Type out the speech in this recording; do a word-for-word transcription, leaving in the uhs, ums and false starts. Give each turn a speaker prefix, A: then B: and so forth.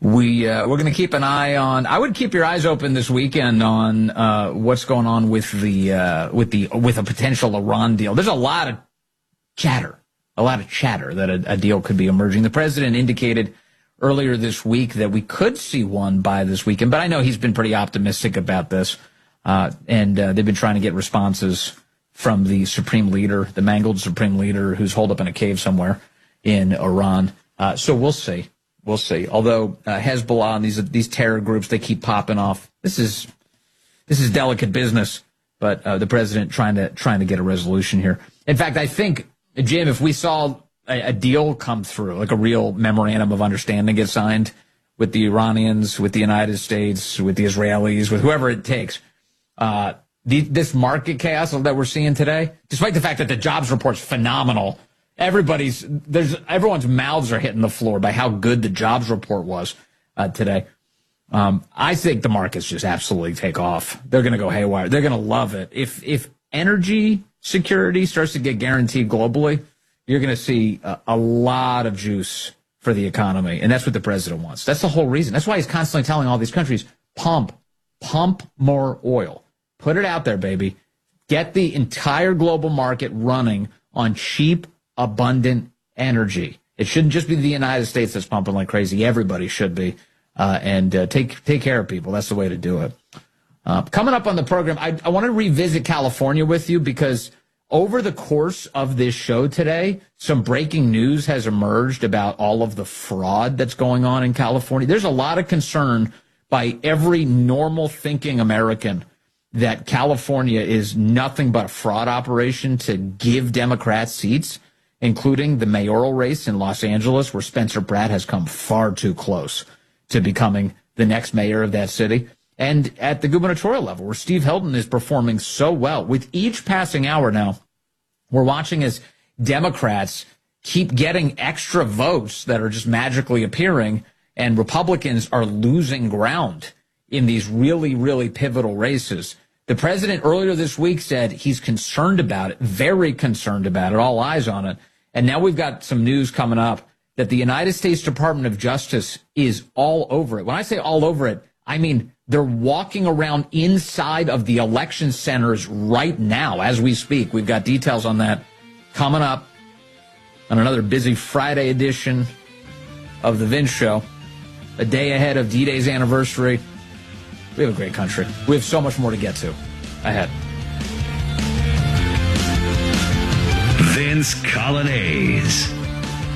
A: We, uh, we're going to keep an eye on, I would keep your eyes open this weekend on, uh, what's going on with the, uh, with the, with a potential Iran deal. There's a lot of chatter, a lot of chatter that a, a deal could be emerging. The president indicated earlier this week that we could see one by this weekend, but I know he's been pretty optimistic about this. Uh, and, uh, they've been trying to get responses from the supreme leader, the mangled supreme leader who's holed up in a cave somewhere in Iran. Uh, so we'll see. We'll see. Although uh, Hezbollah and these these terror groups, they keep popping off. This is this is delicate business. But uh, the president trying to trying to get a resolution here. In fact, I think, Jim, if we saw a, a deal come through, like a real memorandum of understanding get signed with the Iranians, with the United States, with the Israelis, with whoever it takes, uh, the, this market chaos that we're seeing today, despite the fact that the jobs report's phenomenal. Everybody's there's everyone's mouths are hitting the floor by how good the jobs report was uh, today. Um, I think the markets just absolutely take off. They're going to go haywire. They're going to love it. If if energy security starts to get guaranteed globally, you're going to see a, a lot of juice for the economy, and that's what the president wants. That's the whole reason. That's why he's constantly telling all these countries, pump, pump more oil, put it out there, baby. Get the entire global market running on cheap, abundant energy. It shouldn't just be the United States that's pumping like crazy. Everybody should be. Uh, and uh, take take care of people. That's the way to do it. Uh, coming up on the program, I, I want to revisit California with you because over the course of this show today, some breaking news has emerged about all of the fraud that's going on in California. There's a lot of concern by every normal thinking American that California is nothing but a fraud operation to give Democrats seats, including the mayoral race in Los Angeles, where Spencer Pratt has come far too close to becoming the next mayor of that city, and at the gubernatorial level, where Steve Hilton is performing so well. With each passing hour now, we're watching as Democrats keep getting extra votes that are just magically appearing, and Republicans are losing ground in these really, really pivotal races. The president earlier this week said he's concerned about it, very concerned about it, all eyes on it. And now we've got some news coming up that the United States Department of Justice is all over it. When I say all over it, I mean they're walking around inside of the election centers right now as we speak. We've got details on that coming up on another busy Friday edition of The Vince Show, a day ahead of D-Day's anniversary. We have a great country. We have so much more to get to ahead.
B: Vince Coglianese.